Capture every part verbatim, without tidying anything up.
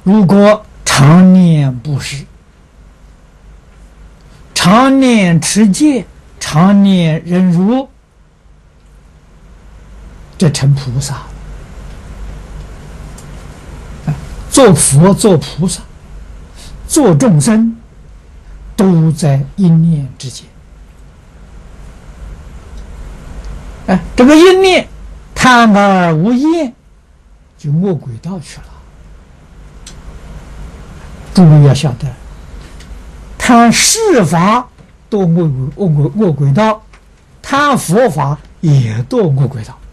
如果常念布施，常念持戒，常念忍辱，这成菩萨了。做佛做菩萨做众生，都在一念之间。哎，这个一念贪而无厌，就没轨道去了。诸位要晓得，贪世法堕恶恶恶轨道，贪佛法也堕恶轨道。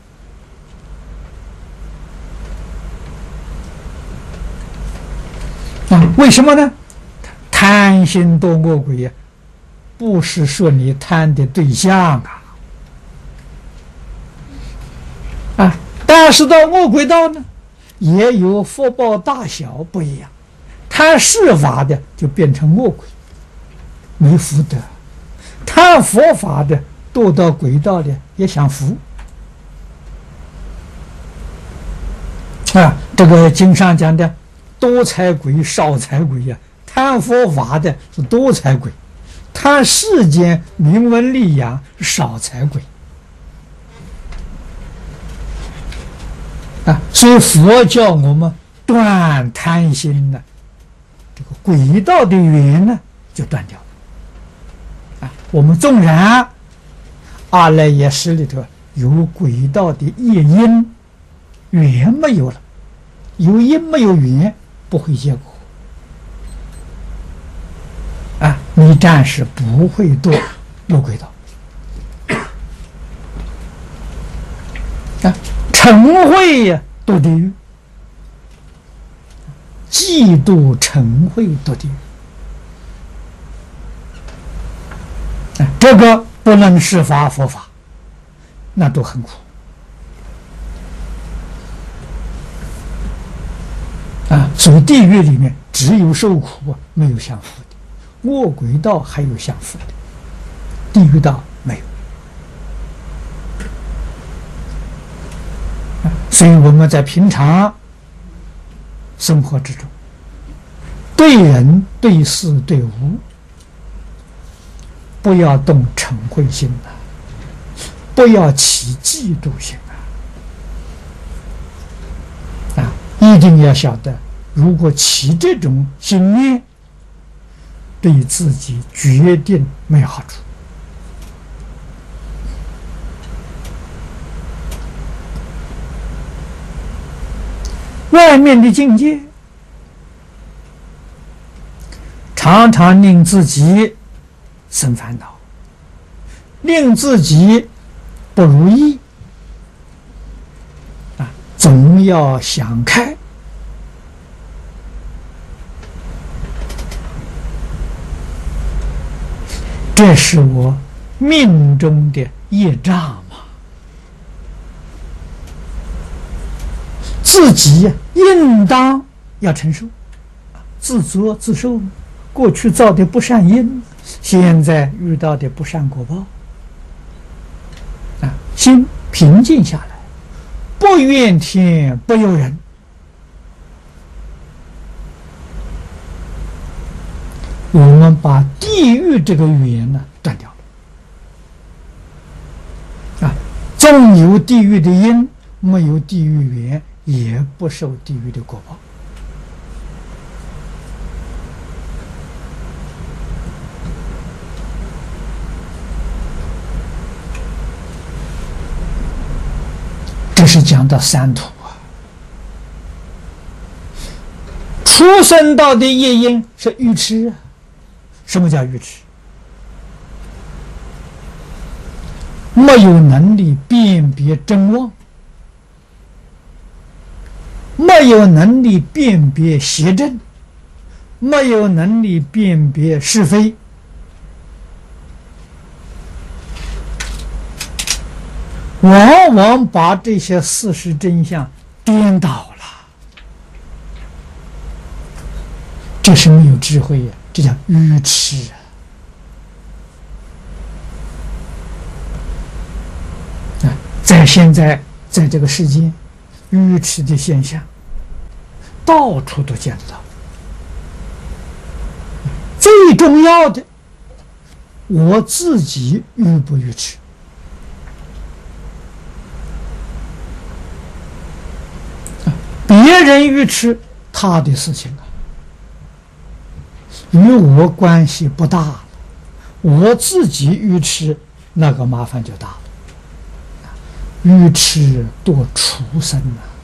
啊，为什么呢？贪心堕恶轨呀，不是说你贪的对象啊。啊，但是到恶轨道呢，也有福报大小不一样。贪世法的就变成恶鬼，没福德；贪佛法的堕到轨道的也享福。啊，这个经上讲的多财鬼、少财鬼呀、啊，贪佛法的是多财鬼，贪世间名闻利养是少财鬼。啊，所以佛教我们断贪心呢，这个轨道的缘呢就断掉了。啊，我们纵然阿赖耶识里头有轨道的业因，缘没有了，有因没有缘不会结果。啊，你暂时不会堕落轨道。啊，嗔恚呀堕地狱，嫉妒嗔恚堕地狱。啊，这个不能释法佛法，那都很苦。啊，所以地狱里面只有受苦啊，没有享福的；恶鬼道还有享福的，地狱道没有。啊，所以我们在平常生活之中，对人、对事、对物，不要动嗔恚心啊，不要起嫉妒心啊！啊，一定要晓得，如果起这种心念，对自己决定没有好处。外面的境界，常常令自己生烦恼，令自己不如意啊，总要想开。这是我命中的业障嘛，自己应当要承受，自作自受。过去造的不善因，现在遇到的不善果报，啊，心平静下来，不怨天不尤人，我们把地狱这个缘呢断掉了。啊，纵有地狱的因，没有地狱缘，也不受地狱的果报。这是讲到三途啊，出生道的业因是愚痴啊。什么叫愚痴？没有能力辨别真妄，没有能力辨别邪正，没有能力辨别是非，往往把这些事实真相颠倒了，这是没有智慧呀，这叫愚痴啊！啊，在现在在这个世间，愚痴的现象到处都见得到。最重要的，我自己愚不愚痴？别人愚痴，他的事情啊，与我关系不大了。我自己愚痴，那个麻烦就大了。愚痴多畜生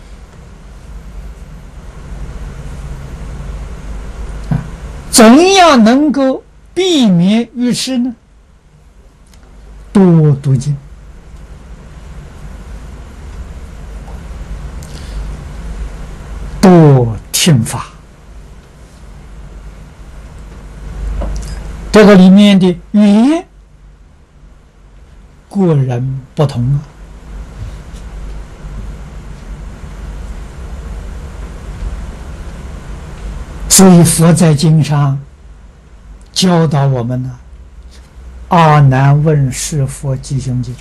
啊！怎样能够避免愚痴呢？多读经，多听法。这个里面的语言，个人不同啊。所以佛在经上教导我们呢，《阿难问事佛吉凶经》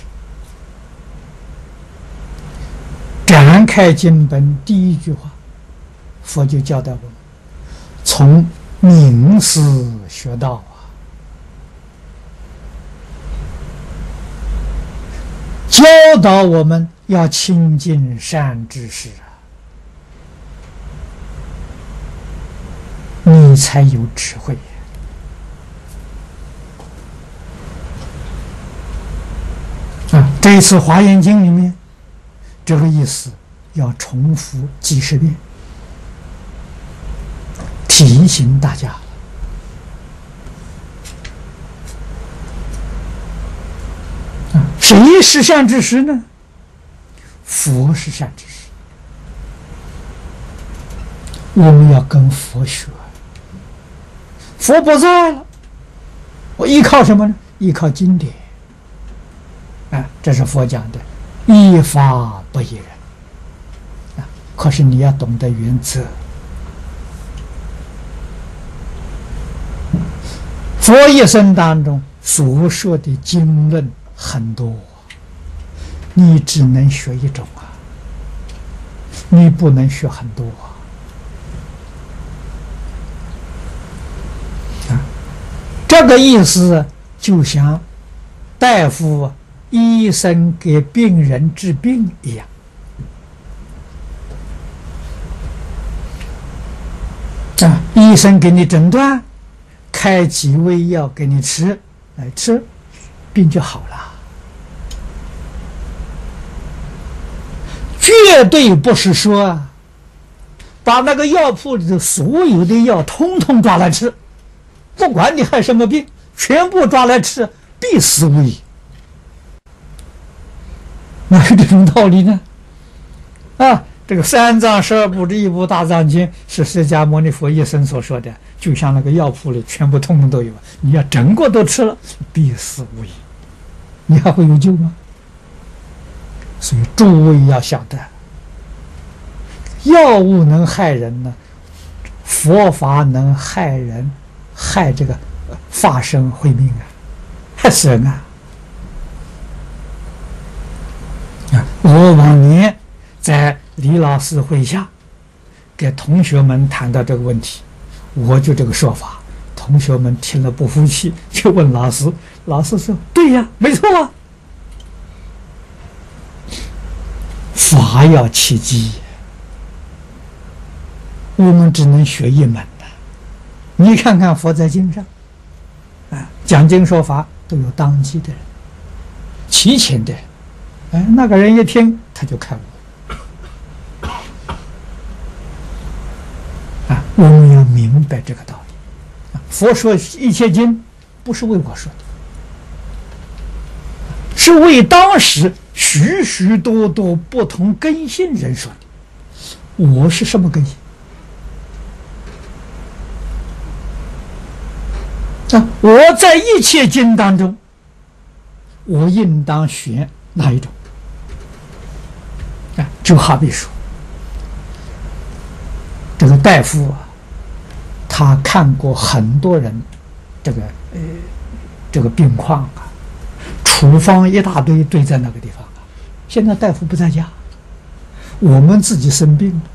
展开经本第一句话，佛就教导我们：从名师学道啊，教导我们要亲近善知识啊，你才有智慧。啊，这一次《华严经》里面，这个意思要重复几十遍，提醒大家。啊，谁是善知识呢？佛是善知识，我们要跟佛学。佛不在了，我依靠什么呢？依靠经典。啊，这是佛讲的，依法不依人。啊，可是你要懂得原则。佛一生当中所说的经论很多，你只能学一种啊，你不能学很多啊。这个意思就像大夫、医生给病人治病一样啊，医生给你诊断，开几味药给你吃，来吃，病就好了。绝对不是说把那个药铺里的所有的药通通抓来吃，不管你害什么病，全部抓来吃，必死无疑。哪有这种道理呢？啊，这个三藏十二部这一部大藏经是释迦牟尼佛一生所说的，就像那个药铺里全部通通都有，你要整个都吃了，必死无疑，你还会有救吗？所以诸位要晓得，药物能害人呢，佛法能害人，害这个法身慧命啊，害死人啊！啊，我往年在李老师会下给同学们谈到这个问题，我就这个说法，同学们听了不服气，就问老师，老师说：“对呀，没错啊，法要契机，我们只能学一门了。你看看佛在经上，啊，讲经说法都有当机的人，齐全的人，哎，那个人一听他就开悟。啊，我们要明白这个道理。啊，佛说一切经不是为我说的，是为当时许许多多不同根性人说的。我是什么根性？啊，我在一切经当中，我应当选哪一种？啊，就好比说，这个大夫啊，他看过很多人这个呃这个病况啊，处方一大堆堆在那个地方啊。现在大夫不在家，我们自己生病了，